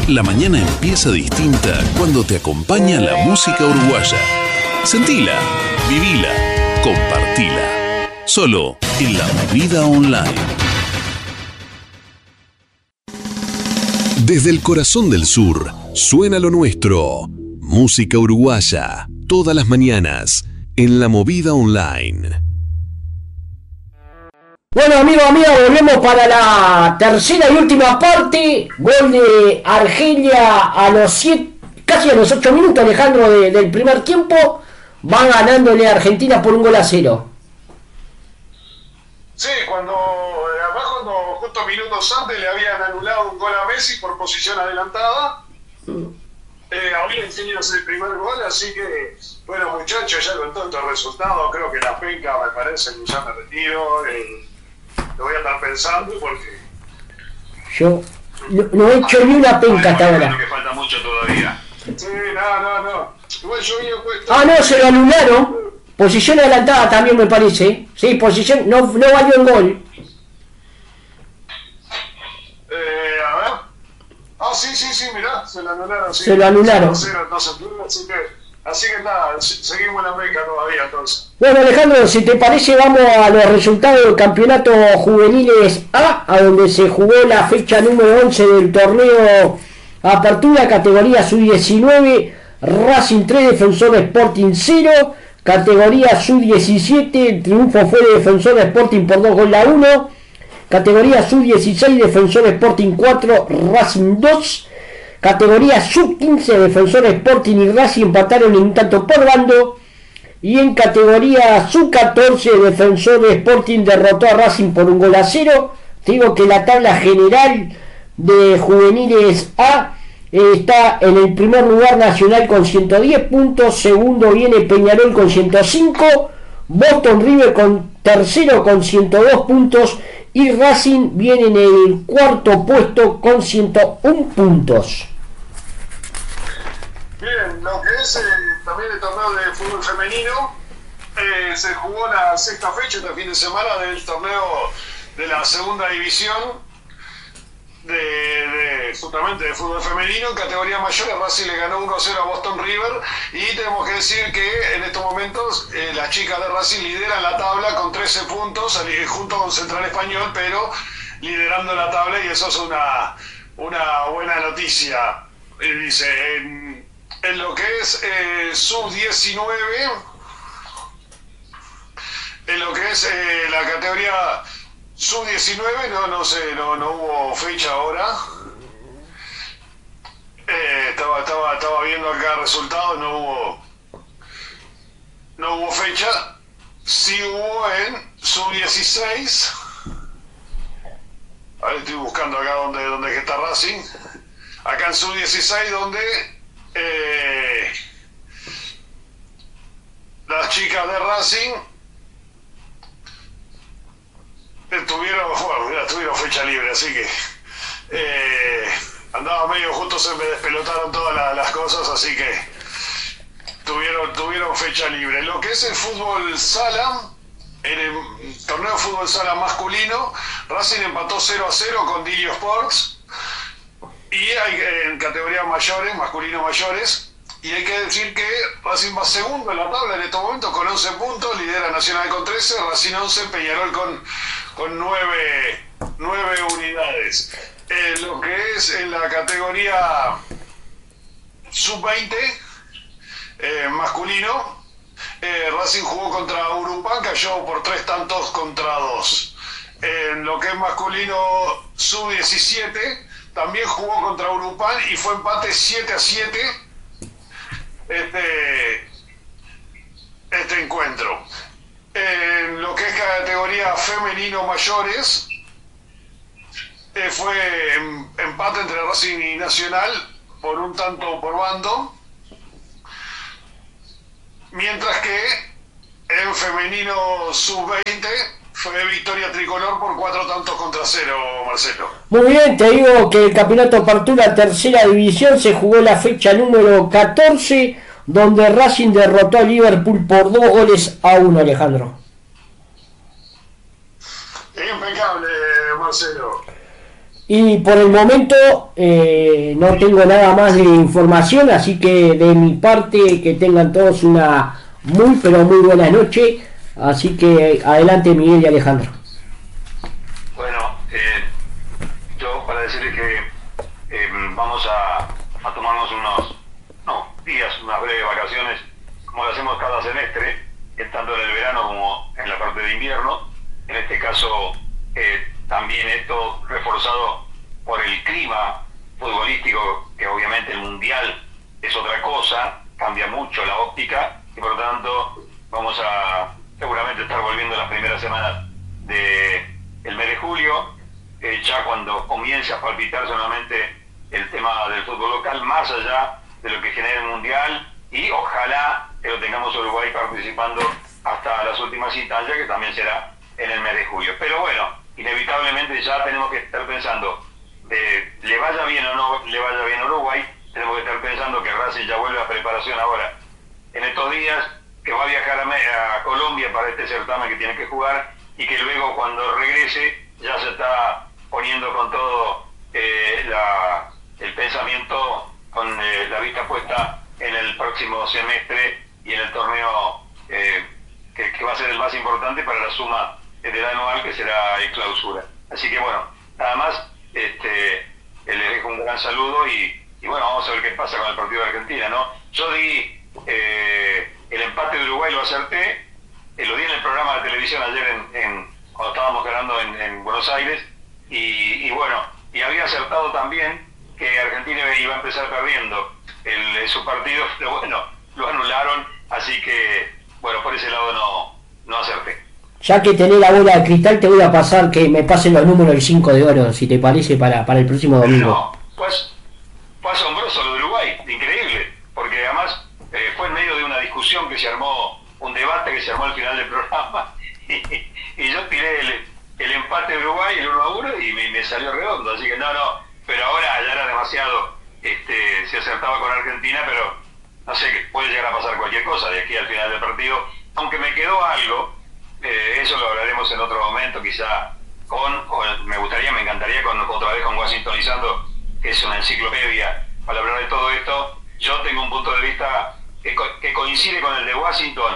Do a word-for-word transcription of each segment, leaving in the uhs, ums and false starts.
La mañana empieza distinta cuando te acompaña la música uruguaya. Sentila, vivila, compartila. Solo en La Movida Online. Desde el corazón del sur, suena lo nuestro. Música uruguaya, todas las mañanas, en La Movida Online. Bueno, amigos, amigas, volvemos para la tercera y última parte. Gol de Argelia a los siete, casi a los ocho minutos, Alejandro, de, del primer tiempo. Va ganándole a Argentina por un gol a cero. Sí, cuando, además cuando justo minutos antes le habían anulado un gol a Messi por posición adelantada. Eh, ahora Argelia hace el primer gol, así que, bueno, muchachos, ya con todo el resultado, creo que la penca me parece que ya me retiro. Eh, Lo voy a estar pensando porque... Yo no, no he hecho ni una penca hasta ahora. Que falta mucho todavía. Sí, no, no, no. Igual yo había puesto... Ah, no, se lo anularon. Posición adelantada también me parece. Sí, posición... No, no valió el gol. Eh, a ver... Ah, sí, sí, sí, mirá. Se lo anularon. Sí. Se lo anularon. Entonces, así que... Así que nada, seguimos en la beca todavía entonces. Bueno, Alejandro, si te parece, vamos a los resultados del campeonato juveniles A, a donde se jugó la fecha número once del torneo Apertura, categoría sub diecinueve, Racing tres, Defensor Sporting cero, categoría sub diecisiete, el triunfo fue de Defensor Sporting por dos goles a uno, categoría sub dieciséis, Defensor Sporting cuatro, Racing dos, categoría sub quince, Defensor Sporting y Racing empataron en un tanto por bando. Y en categoría sub catorce, Defensor Sporting derrotó a Racing por un gol a cero. Te digo que la tabla general de juveniles A eh, está en el primer lugar Nacional con ciento diez puntos. Segundo viene Peñarol con ciento cinco. Boston River con tercero con ciento dos puntos. Y Racing viene en el cuarto puesto con ciento uno puntos. Bien, lo que es el, también el torneo de fútbol femenino, eh, se jugó la sexta fecha este fin de semana del torneo de la segunda división de, de justamente de fútbol femenino. En categoría mayor, Racing le ganó uno a cero a Boston River y tenemos que decir que en estos momentos eh, las chicas de Racing lideran la tabla con trece puntos junto con Central Español, pero liderando la tabla, y eso es una, una buena noticia. Eh, dice, en, En lo que es eh, sub diecinueve, en lo que es eh, la categoría sub diecinueve, no, no sé, no, no hubo fecha ahora. Eh, estaba, estaba, estaba viendo acá resultados, no hubo, no hubo fecha. Sí hubo en sub dieciséis. A ver, estoy buscando acá donde, donde está Racing. Acá en sub dieciséis, donde Eh, las chicas de Racing tuvieron, bueno, tuvieron fecha libre, así que eh, andaba medio justo, se me despelotaron todas la, las cosas, así que tuvieron, tuvieron fecha libre. Lo que es el fútbol sala, en el torneo de fútbol sala masculino, Racing empató cero a cero con Dilio Sports. Y hay en categorías mayores, masculinos mayores, y hay que decir que Racing va segundo en la tabla en estos momentos con once puntos, lidera Nacional con trece, Racing once, Peñarol con, con nueve, nueve unidades. Eh, lo que es en la categoría sub veinte, eh, masculino, eh, Racing jugó contra Urupán, cayó por tres tantos contra dos. En lo que es masculino sub diecisiete, también jugó contra Urupán y fue empate siete a siete este, este encuentro. En lo que es categoría femenino mayores, eh, fue em, empate entre Racing y Nacional por un tanto por bando, mientras que en femenino sub veinte fue victoria tricolor por cuatro tantos contra cero, Marcelo. Muy bien, te digo que el campeonato Apertura tercera división se jugó la fecha número catorce, donde Racing derrotó a Liverpool por dos goles a uno, Alejandro. Impecable, Marcelo. Y por el momento eh, no tengo nada más de información, así que de mi parte que tengan todos una muy pero muy buena noche. Así que adelante Miguel y Alejandro. Bueno, eh, yo para decirles que eh, vamos a, a tomarnos unos no, días, unas breves vacaciones, como lo hacemos cada semestre, tanto en el verano como en la parte de invierno. En este caso eh, también esto reforzado por el clima futbolístico, que obviamente el mundial es otra cosa, cambia mucho la óptica y por lo tanto vamos a seguramente estar volviendo las primeras semanas del mes de julio, eh, ya cuando comience a palpitarse nuevamente el tema del fútbol local, más allá de lo que genera el mundial, y ojalá que lo tengamos Uruguay participando hasta las últimas instancias, que también será en el mes de julio. Pero bueno, inevitablemente ya tenemos que estar pensando, eh, le vaya bien o no le vaya bien a Uruguay, tenemos que estar pensando que Racing ya vuelve a preparación ahora, en estos días, que va a viajar a, a Colombia para este certamen que tiene que jugar, y que luego cuando regrese ya se está poniendo con todo eh, la, el pensamiento, con eh, la vista puesta en el próximo semestre y en el torneo eh, que, que va a ser el más importante para la suma del anual, que será el clausura. Así que bueno, nada más, este, les dejo un gran saludo y, y bueno, vamos a ver qué pasa con el partido de Argentina, ¿no? Yo di eh, el empate de Uruguay, lo acerté, eh, lo di en el programa de televisión ayer en, en, cuando estábamos grabando en, en Buenos Aires, y, y bueno, y había acertado también que Argentina iba a empezar perdiendo el, su partido, pero bueno, lo anularon, así que bueno, por ese lado no, no acerté. Ya que tenés la bola de cristal, te voy a pasar que me pasen los números del cinco de oro, si te parece, para, para el próximo domingo. No, pues fue asombroso lo de Uruguay, increíble, porque además eh, fue en medio de una discusión que se armó, un debate que se armó al final del programa, y, y yo tiré el, el empate de Uruguay, el uno a uno, y me, me salió redondo, así que no, no, pero ahora ya era demasiado, este, se acertaba con Argentina, pero no sé, puede llegar a pasar cualquier cosa de aquí al final del partido, aunque me quedó algo, eh, eso lo hablaremos en otro momento, quizá con, con me gustaría, me encantaría con, otra vez con Washingtonizando, que es una enciclopedia para hablar de todo esto. Yo tengo un punto de vista que, co que coincide con el de Washington,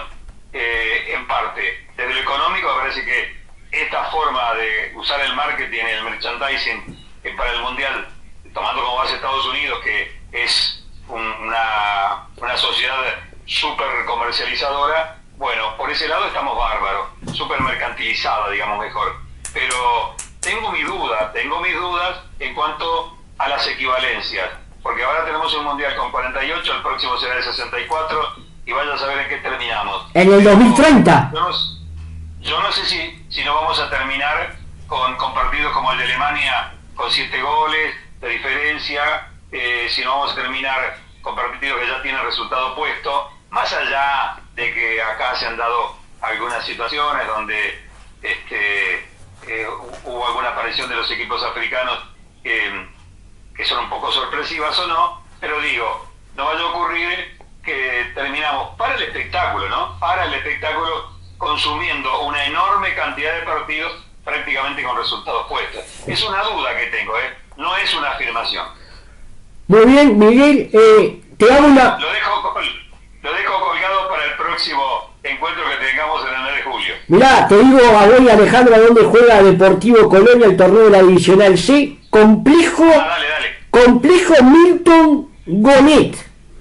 eh, en parte. Desde lo económico me parece que esta forma de usar el marketing, el merchandising eh, para el mundial, tomando como base Estados Unidos, que es un, una, una sociedad súper comercializadora, bueno, por ese lado estamos bárbaros, súper mercantilizada, digamos mejor. Pero tengo mi duda, tengo mis dudas en cuanto a las equivalencias, porque ahora tenemos un mundial con cuarenta y ocho, el próximo será el sesenta y cuatro, y vaya a saber en qué terminamos. En el dos mil treinta. Yo no, yo no sé si, si no vamos a terminar con, con partidos como el de Alemania, con siete goles de diferencia, eh, si no vamos a terminar con partidos que ya tienen resultado puesto, más allá de que acá se han dado algunas situaciones donde este, eh, hubo alguna aparición de los equipos africanos eh, que son un poco sorpresivas o no, pero digo, no vaya a ocurrir que terminamos para el espectáculo, ¿no? Para el espectáculo, consumiendo una enorme cantidad de partidos prácticamente con resultados puestos. Es una duda que tengo, ¿eh? No es una afirmación. Muy bien, Miguel, eh, te hago una... Lo dejo, lo dejo colgado para el próximo encuentro que tengamos en el mes de julio. Mirá, te digo a vos y Alejandro a dónde juega Deportivo Colonia, el torneo de la Divisional C. Complejo, ah, dale, dale. Complejo Milton Gonet.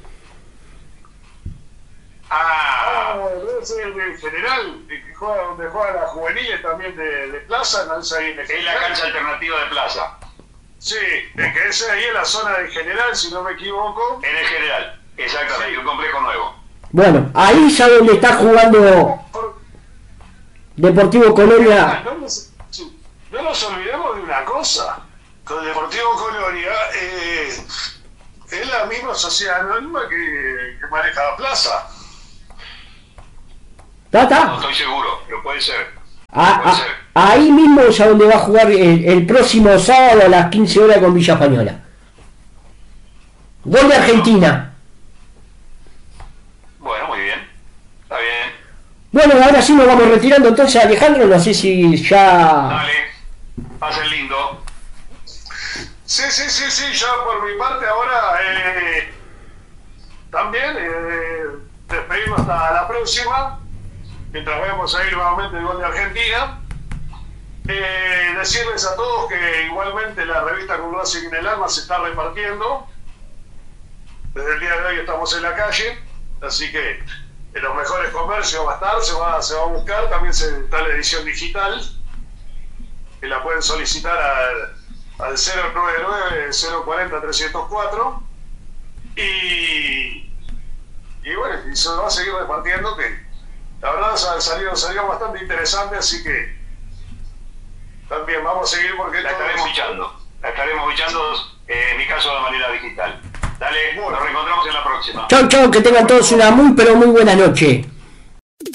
Ah, debe ser el general, que juega donde juega la juveniles también de, de Plaza, no es ahí en el Es la cancha alternativa de Plaza. Sí, es que ese ahí es la zona del general, si no me equivoco. En el general, exactamente, sí. Un complejo nuevo. Bueno, ahí ya donde está jugando Deportivo Colonia. No nos, no nos olvidemos de una cosa, con Deportivo Colonia eh, es la misma sociedad anónima que, que maneja la Plaza. ¿Tata? No estoy seguro, pero puede ser. Ah, puede ah, ser. ahí mismo es a donde va a jugar el, el próximo sábado a las quince horas con Villa Española. Gol de Argentina. Bueno, muy bien. Está bien. Bueno, ahora sí nos vamos retirando. Entonces, Alejandro, no sé si ya... Dale, pasen lindo. Sí, sí, sí, sí, yo por mi parte ahora eh, también eh, despedimos hasta la próxima, mientras vamos a ir nuevamente el gol de Argentina. Eh, decirles a todos que igualmente la revista Con Racing en el Alma se está repartiendo. Desde el día de hoy estamos en la calle, así que en los mejores comercios va a estar, se va, se va a buscar, también se, está la edición digital, que la pueden solicitar al, al cero nueve nueve, cero cuatro cero, tres cero cuatro y, y bueno, y se va a seguir repartiendo, que la verdad salió, salió bastante interesante, así que también vamos a seguir porque la estaremos fichando, la estaremos fichando, eh, en mi caso de manera digital. Dale, bueno, nos reencontramos en la próxima. Chau, chau, que tengan todos una muy pero muy buena noche.